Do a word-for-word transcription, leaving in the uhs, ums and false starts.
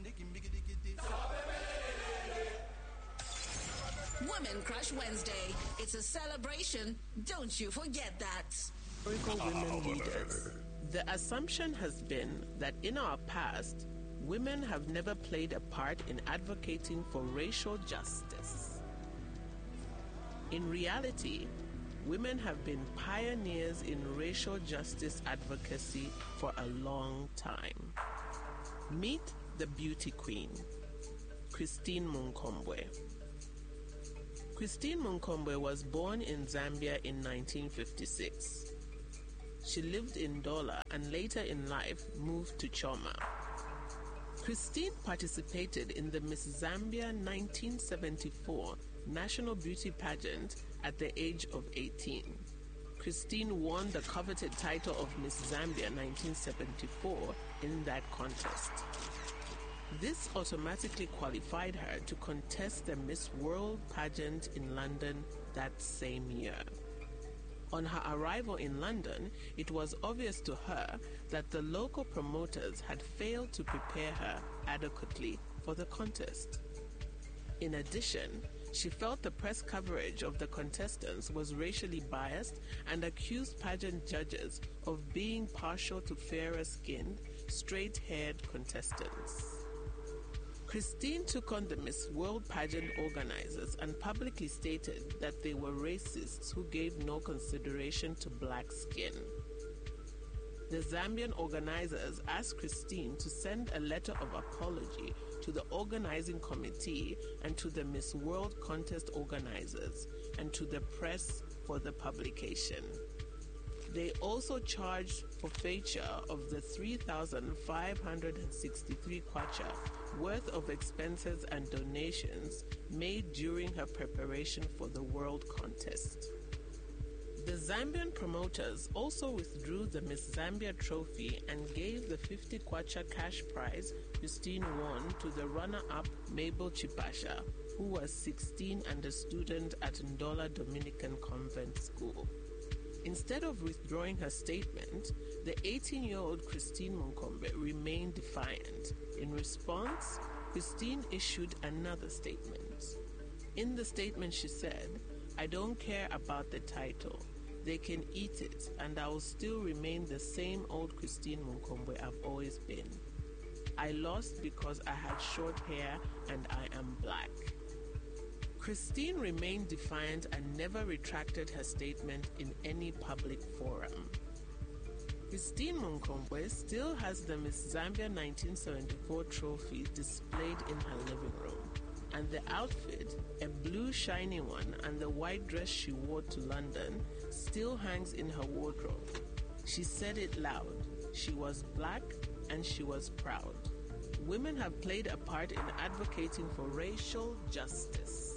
Women Crush Wednesday. It's a celebration. Don't you forget that. Historical women leaders. The assumption has been that in our past, women have never played a part in advocating for racial justice. In reality, women have been pioneers in racial justice advocacy for a long time. Meet the beauty queen, Christine Munkombwe. Christine Munkombwe was born in Zambia in nineteen fifty-six. She lived in Ndola and later in life moved to Choma. Christine participated in the Miss Zambia nineteen seventy-four National Beauty Pageant at the age of eighteen. Christine won the coveted title of Miss Zambia nineteen seventy-four in that contest. This automatically qualified her to contest the Miss World pageant in London that same year. On her arrival in London, it was obvious to her that the local promoters had failed to prepare her adequately for the contest. In addition, she felt the press coverage of the contestants was racially biased and accused pageant judges of being partial to fairer-skinned, straight-haired contestants. Christine took on the Miss World pageant organizers and publicly stated that they were racists who gave no consideration to black skin. The Zambian organizers asked Christine to send a letter of apology to the organizing committee and to the Miss World contest organizers and to the press for the publication. They also charged forfeiture of the three thousand five hundred sixty-three kwacha worth of expenses and donations made during her preparation for the World contest. The Zambian promoters also withdrew the Miss Zambia trophy and gave the fifty kwacha cash prize Christine won to the runner-up Mabel Chipasha, who was sixteen and a student at Ndola Dominican Convent School. Instead of withdrawing her statement, the eighteen-year-old Christine Munkombwe remained defiant. In response, Christine issued another statement. In the statement she said, "I don't care about the title. They can eat it, and I will still remain the same old Christine Munkombwe I've always been. I lost because I had short hair and I am black." Christine remained defiant and never retracted her statement in any public forum. Christine Munkombwe still has the Miss Zambia nineteen seventy-four trophy displayed in her living room, and the outfit, a blue shiny one, and the white dress she wore to London still hangs in her wardrobe. She said it loud. She was black and she was proud. Women have played a part in advocating for racial justice.